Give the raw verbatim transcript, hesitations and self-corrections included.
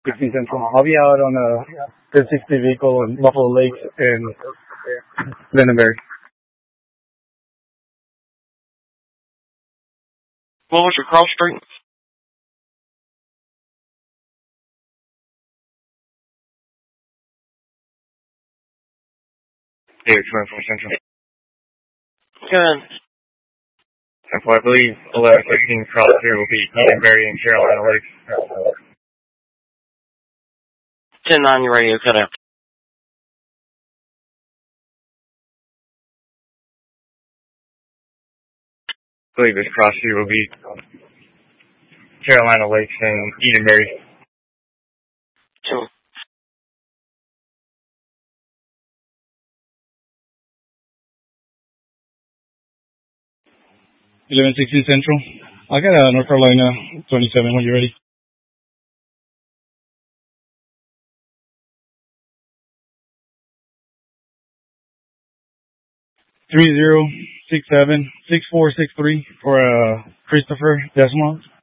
sixteen Central. I'll be out on a ten sixty vehicle in Buffalo Lakes and Lindenberry. What was your cross street? Yeah, twenty-four Central. Good. Central, I believe eleven sixteen cross here will be Lindenberry and Carolina Lakes. ten nine, your radio cut out. I believe this cross here will be Carolina Lakes and Edenberry. Two. eleven sixteen Central. I got a North Carolina twenty-seven when you're ready. Three zero six seven six four six three for uh Christopher Desmond.